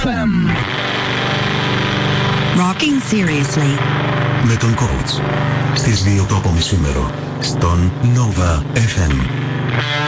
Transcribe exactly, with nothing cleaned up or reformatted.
εφ εμ. Rocking seriously. Με τον coach. Στις δύο το απομισήμερο. Στον Nova εφ εμ.